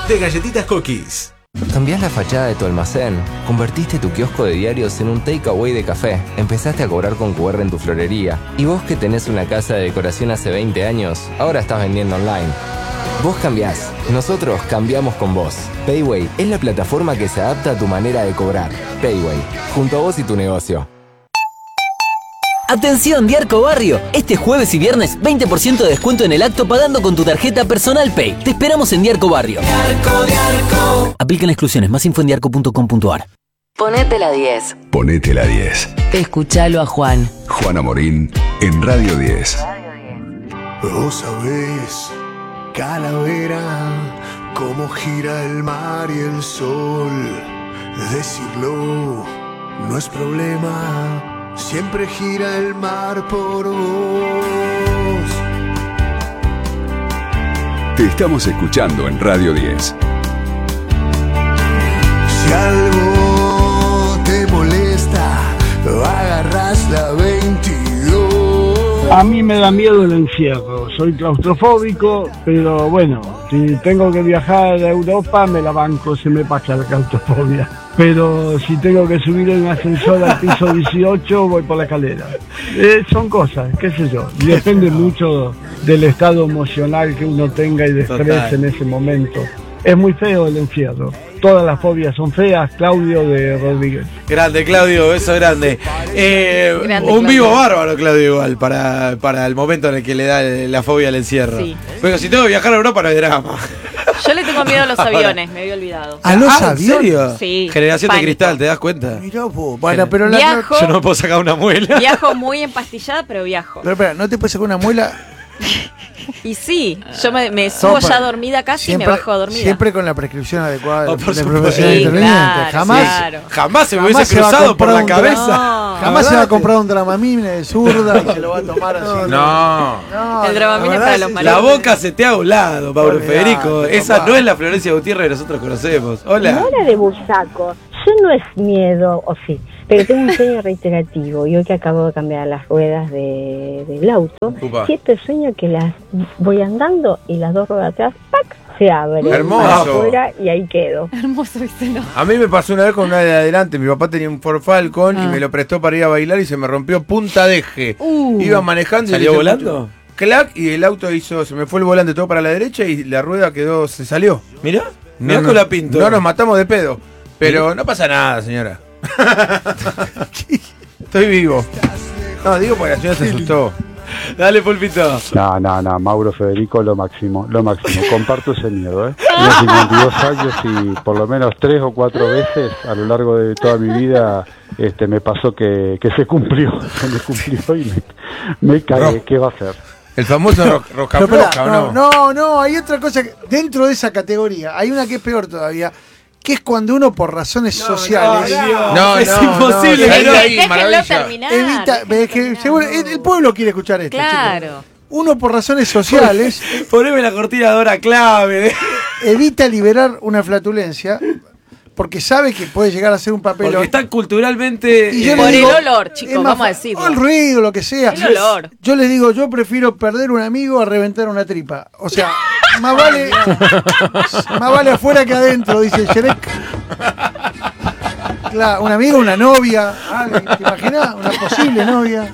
de Galletitas Cookies. ¿Cambiás la fachada de tu almacén? ¿Convertiste tu kiosco de diarios en un takeaway de café? ¿Empezaste a cobrar con QR en tu florería? ¿Y vos que tenés una casa de decoración hace 20 años, ahora estás vendiendo online? Vos cambiás, nosotros cambiamos con vos. Payway es la plataforma que se adapta a tu manera de cobrar. Payway, junto a vos y tu negocio. Atención, Diarco Barrio. Este jueves y viernes, 20% de descuento en el acto pagando con tu tarjeta Personal Pay. Te esperamos en Diarco Barrio. Diarco. Aplican exclusiones. Más info en diarco.com.ar. Ponete la 10. Ponete la 10. Escuchalo a Juan. Juana Morín en Radio 10. Vos sabés, calavera, cómo gira el mar y el sol. Decirlo no es problema. Siempre gira el mar por vos. Te estamos escuchando en Radio 10. Si algo te molesta, agarrás la 22. A mí me da miedo el encierro. Soy claustrofóbico, pero bueno, si tengo que viajar a Europa me la banco, se me pasa la claustrofobia. Pero si tengo que subir en un ascensor al piso 18, voy por la escalera. Son cosas, qué sé yo. Y depende mucho del estado emocional que uno tenga y de estrés en ese momento. Es muy feo el encierro. Todas las fobias son feas. Claudio de Rodríguez. Grande, Claudio, beso grande. Grande, un vivo Claudio. bárbaro, Claudio, igual, para el momento en el que le da la fobia al encierro. Sí. Pero si tengo que viajar a Europa, no hay drama. Yo le tengo miedo a los aviones, me había olvidado. ¿A los aviones? ¿En serio? Sí. Generación pánico. de cristal, ¿te das cuenta? Mirá vos. Bueno, pero Viajo. Yo no puedo sacar una muela. Viajo muy empastillada, pero viajo. Pero espera, ¿no te puedes sacar una muela? Y sí, yo me subo ya dormida casi y me bajo dormida. Siempre con la prescripción adecuada Oh, por del supuesto. profesional Sí, interveniente. claro, Jamás, claro. Jamás se me jamás hubiese se va a cruzado por comprar la un cabeza. No. jamás se va a comprar un Dramamine de zurda y se lo va a tomar así. No. El Dramamine la para verdad los sí. malotes. La boca se te ha volado, Pablo Olvidate, Federico. Esa papá. no es la Florencia Gutiérrez que nosotros conocemos. Hola. Mora de Bursaco, yo no es miedo, o sí, pero tengo un sueño reiterativo. Yo que acabo de cambiar las ruedas del auto, Upa. siempre sueño que las voy andando y las dos ruedas atrás, ¡pac!, se abren Hermoso. para afuera y ahí quedo. Hermoso, ¿viste? No. A mí me pasó una vez con una de adelante. Mi papá tenía un Ford Falcon y me lo prestó para ir a bailar y se me rompió punta de eje. Iba manejando y ¿Salió le hice volando? mucho clac y el auto se me fue el volante todo para la derecha y la rueda se salió. Mirá, mirá con la pinto. No nos matamos de pedo. Pero no pasa nada, señora. Estoy vivo. No, digo porque la señora se asustó. Dale, Pulpito. No, Mauro Federico, lo máximo. Comparto ese miedo, Tengo 52 años y por lo menos 3 o 4 veces a lo largo de toda mi vida me pasó que se cumplió. Se me cumplió y me cagué. ¿Qué va a hacer? El famoso rosca Pero floja, espera, ¿o no? no, hay otra cosa dentro de esa categoría. Hay una que es peor todavía, que es cuando uno por razones sociales Es imposible. Ahí, Déjenlo maravilla. terminar. evita, es que seguro el pueblo quiere escuchar esto. Claro. chicos. Uno por razones sociales Poneme la cortina de hora clave. evita liberar una flatulencia porque sabe que puede llegar a ser un papel. Porque está culturalmente. Y yo Por le digo, el olor, es chicos, más vamos a decirlo. o el ruido, lo que sea. El olor. Yo les digo, yo prefiero perder un amigo a reventar una tripa. O sea, más vale afuera que adentro, dice Shrek. Claro, un amigo, una novia, ¿te imaginas? Una posible novia.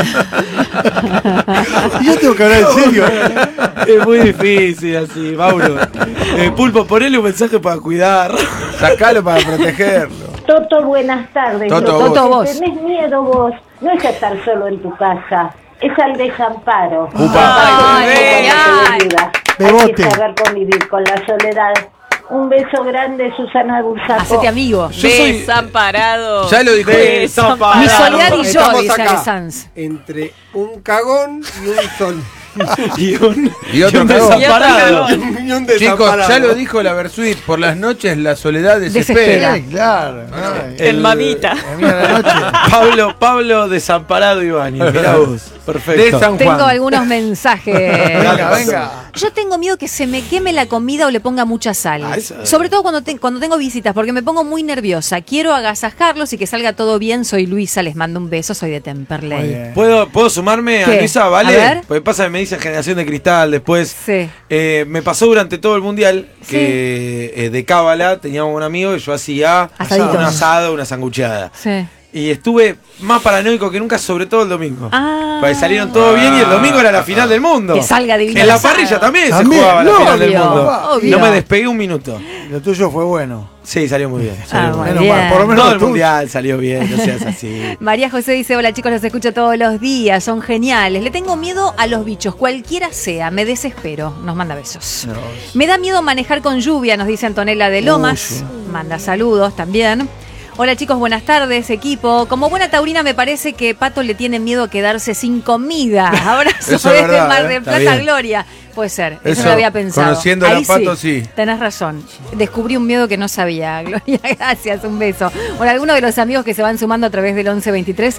Y yo tengo que hablar en serio. Es muy difícil así, Mauro. Pulpo, ponele un mensaje para cuidar. Sacalo para protegerlo. Toto, buenas tardes. Toto, vos. Tenés miedo vos, no es estar solo en tu casa, es al desamparo. Ay, Ay, ay. Hay Bebote. que saber convivir con la soledad. Un beso grande, Susana Bursaco. Hacete amigo. Desamparado. Ya lo dijo. Desamparado. Mi soledad y yo, Estamos dice acá. Ale Sanz. Entre un cagón y un sol. Y otro cagón. Desamparado. Un Chicos, desamparado. ya lo dijo la Versuit, por las noches la soledad desespera. Ay, claro. Ay, El mamita. a mí a la noche. Pablo Desamparado Ibáñez. Mirá vos. Perfecto. De San Juan. Tengo algunos mensajes. Venga. Yo tengo miedo que se me queme la comida o le ponga mucha sal. Eso. Sobre todo cuando tengo visitas, porque me pongo muy nerviosa. Quiero agasajarlos y que salga todo bien. Soy Luisa, les mando un beso, soy de Temperley. ¿Puedo sumarme a ¿Qué? Luisa, A vale? ver. Porque pasa que me dicen Generación de Cristal, después Sí. me pasó durante todo el mundial que de cábala teníamos un amigo y yo hacía Asadito. un asado, una sangucheada. Sí. Y estuve más paranoico que nunca, sobre todo el domingo. Ah. Porque salieron todo bien y el domingo era la final del mundo. Que salga divino En la asado. parrilla también se También, jugaba la final del obvio, mundo. obvio. No me despegué un minuto. Lo tuyo fue bueno. Sí, salió muy bien. Salió muy muy bien. bien. Por lo menos Todo lo el tuyo. mundial salió bien, no seas así. María José dice, hola chicos, los escucho todos los días, son geniales. Le tengo miedo a los bichos, cualquiera sea, me desespero. Nos manda besos. Me da miedo manejar con lluvia, nos dice Antonella de Lomas. Manda saludos también. Hola chicos, buenas tardes, equipo. Como buena taurina me parece que Pato le tiene miedo a quedarse sin comida. Abrazo Eso es desde verdad, Mar del está Plata, bien. Gloria. Puede ser, eso Eso, no lo había pensado. conociendo a Ahí Pato, sí. Tenés razón. Descubrí un miedo que no sabía. Gloria, gracias, un beso. Bueno, algunos de los amigos que se van sumando a través del 1123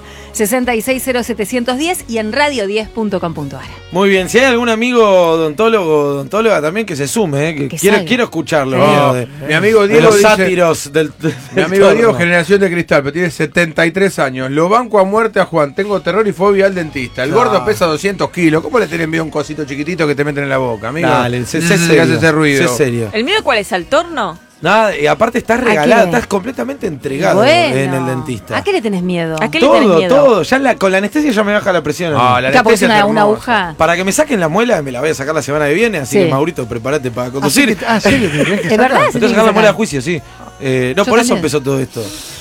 660710 y en radio10.com.ar. Muy bien, si hay algún amigo odontóloga también que se sume, que salga. quiero escucharlo. No, de mi amigo Diego los dice- sátiros del Mi amigo Diego, Generación de Cristal, pero tiene 73 años. Lo banco a muerte a Juan. Tengo terror y fobia al dentista. El gordo pesa 200 kilos. ¿Cómo le tienen miedo a un cosito chiquitito que te meten en la boca, amigo? Dale, sé Que serio. hace ese ruido. Sé serio. ¿El mío cuál es? ¿Al torno? Nada, y aparte estás regalada, qué? estás completamente entregado Bueno. en el dentista. ¿A qué le tenés miedo? ¿A qué le tenés Todo, miedo? todo. Ya con la anestesia ya me baja la presión. a mí. la Claro, porque es anestesia es una hermosa. aguja. Para que me saquen la muela, me la voy a sacar la semana que viene, así Sí. que Maurito, prepárate para conducir. ¿Serio te tenés que ¿Es sacar? verdad? Me tengo que sacar la muela a juicio, sí. No, Yo por eso también. empezó todo esto.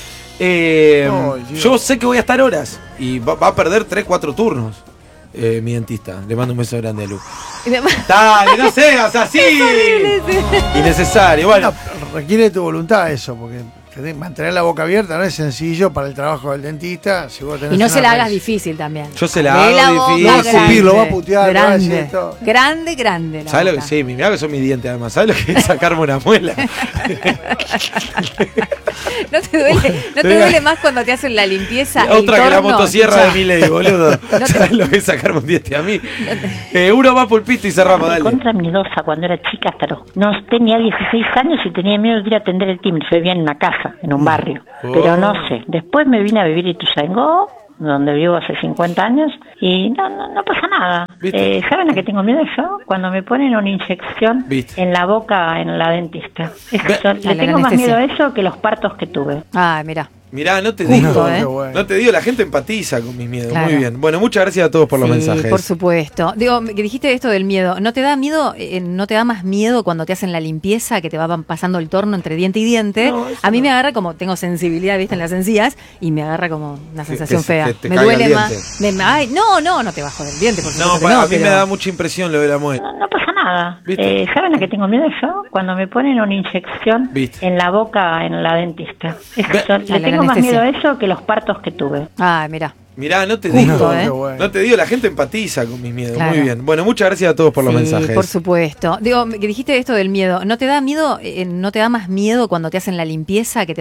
Dios. Yo sé que voy a estar horas y va a perder 3-4 turnos. Mi dentista. Le mando un beso grande a Lu. Dale, no seas así. Innecesario. Bueno, Requiere tu voluntad eso, porque mantener la boca abierta no es sencillo para el trabajo del dentista. Si vos tenés Y no una se la hagas res- difícil también. yo se la De hago boca difícil. Lo va a escupir, lo va a putear, lo va a decir Grande, esto. grande la ¿Sabes lo que boca. sí? Mirá que son mis dientes además. ¿Sabes lo que es sacarme una muela? ¿No te duele más cuando te hacen la limpieza? el Otra que la torno? motosierra de Escuchá. Milei, boludo. ¿Sabes lo que es sacarme un diente a mí? Uno va pulpito y cerramos, dale. Contra miedosa cuando era chica, hasta no tenía 16 años y tenía miedo de ir a atender el timbre. Yo vivía en una casa, en un barrio, pero no sé. Después me vine a vivir a Ituzaingó, donde vivo hace 50 años, y no pasa nada. ¿Saben a qué tengo miedo yo? Cuando me ponen una inyección en la boca en la dentista. A Le la tengo más anestesia. miedo a eso que los partos que tuve. Ah, mira. Mirá, no te Justo, digo, no te digo, la gente empatiza con mis miedos. Claro. Muy bien. Bueno, muchas gracias a todos por los Sí, mensajes. por supuesto. Digo, que dijiste esto del miedo. ¿No te da miedo, no te da más miedo cuando te hacen la limpieza, que te va pasando el torno entre diente y diente? A mí me agarra como, tengo sensibilidad, viste, en las encías, y me agarra como una sensación fea. te Me caiga el duele más. diente. Ay, no te bajo del diente, por No, supuesto que a mí pero- me da mucha impresión lo de la muela. No pasa nada. ¿Saben a qué tengo miedo yo? Cuando me ponen una inyección en la boca en la dentista. Le tengo más miedo a eso que los partos que tuve. Ah, mira. Mirá, no te Justo, digo, no te digo, la gente empatiza con mis miedos. Claro. Muy bien. Bueno, muchas gracias a todos por los Sí, mensajes. por supuesto. Digo, que dijiste esto del miedo. ¿No te da miedo, no te da más miedo cuando te hacen la limpieza, que te